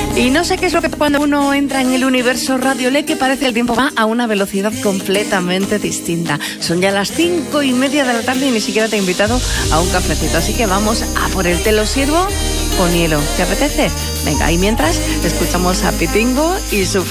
Y no sé qué es lo que cuando uno entra en el universo Radio Le, que parece el tiempo va a una velocidad completamente distinta. Son ya las 5:30 de la tarde y ni siquiera te he invitado a un cafecito. Así que vamos a por el te lo sirvo con hielo. ¿Te apetece? Venga, y mientras escuchamos a Pitingo y su